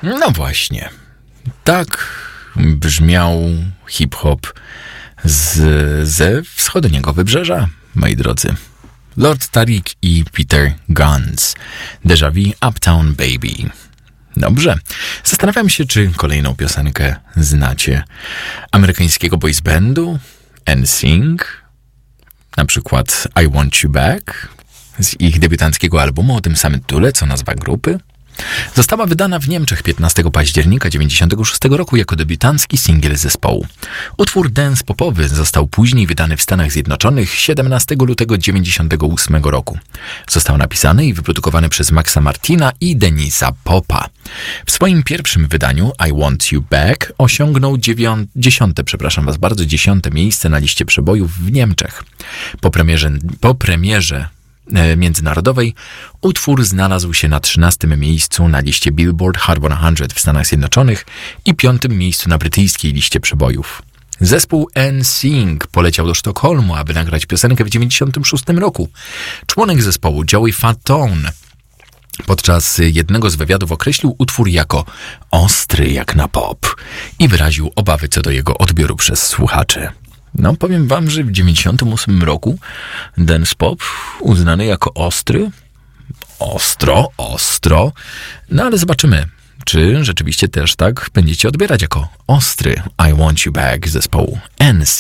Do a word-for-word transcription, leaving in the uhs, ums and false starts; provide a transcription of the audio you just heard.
No właśnie. Tak brzmiał hip-hop z, ze wschodniego wybrzeża, moi drodzy. Lord Tariq i Peter Guns. Déjà Vu, Uptown Baby. Dobrze. Zastanawiam się, czy kolejną piosenkę znacie. Amerykańskiego boys bandu N Sync, na przykład I Want You Back, z ich debiutanckiego albumu o tym samym tytule, co nazwa grupy. Została wydana w Niemczech piętnastego października dziewięćdziesiątego szóstego roku jako debiutancki singiel zespołu. Utwór dance popowy został później wydany w Stanach Zjednoczonych siedemnastego lutego dziewięćdziesiątego ósmego roku. Został napisany i wyprodukowany przez Maxa Martina i Denisa Popa. W swoim pierwszym wydaniu I Want You Back osiągnął dziewią- dziesiąte, przepraszam was bardzo, dziesiąte miejsce na liście przebojów w Niemczech. Po premierze, po premierze międzynarodowej utwór znalazł się na trzynastym miejscu na liście Billboard Hot sto w Stanach Zjednoczonych i piątym miejscu na brytyjskiej liście przebojów. Zespół N Sync poleciał do Sztokholmu, aby nagrać piosenkę w dziewięćdziesiątym szóstym roku. Członek zespołu Joey Fatone podczas jednego z wywiadów określił utwór jako ostry jak na pop i wyraził obawy co do jego odbioru przez słuchaczy. No, powiem wam, że w dziewięćdziesiątym ósmym roku dance pop uznany jako ostry, ostro, ostro, no ale zobaczymy, czy rzeczywiście też tak będziecie odbierać jako ostry I Want You Back zespołu N Sync.